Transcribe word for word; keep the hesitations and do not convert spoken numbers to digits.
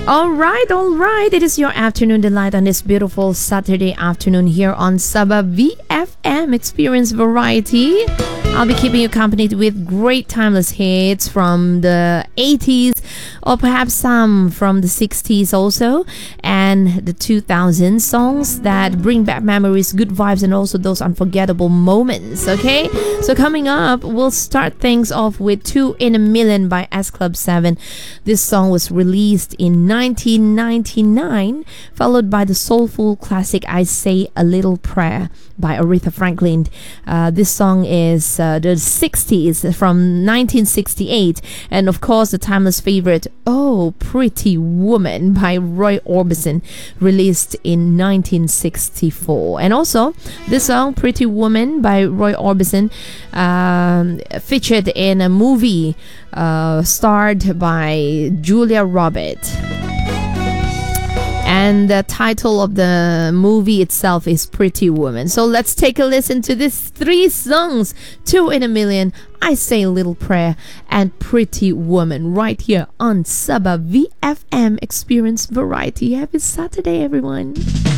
All right, all right. It is your afternoon delight on this beautiful Saturday afternoon here on Sabah V F M Experience Variety. I'll be keeping you company with great timeless hits from the eighties or perhaps some from the sixties also, and the two thousands songs that bring back memories, good vibes, and also those unforgettable moments. Okay, so coming up, we'll start things off with Two in a Million by S Club seven. This song was released in nineteen ninety-nine, followed by the soulful classic I Say a Little Prayer by Aretha Franklin. Uh, this song is uh, the sixties, from nineteen sixty-eight, and of course the timeless favorite Oh Pretty Woman by Roy Orbison, released in nineteen sixty-four. And also this song Pretty Woman by Roy Orbison um, featured in a movie uh, starred by Julia Roberts. And the title of the movie itself is Pretty Woman. So let's take a listen to these three songs: Two in a Million, I Say a Little Prayer, and Pretty Woman, right here on Sabah V F M Experience Variety. Happy Saturday, everyone.